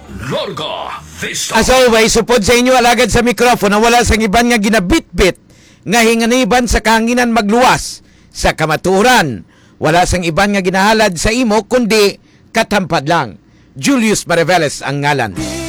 Larga Vista. As always, supod sa inyo alagad sa mikropono, wala sang iban nga ginabitbit nga hinganiban sa kahanginan magluwas sa kamaturan. Wala sang iban nga ginahalad sa imo kundi katampad lang. Julius Mariveles ang ngalan.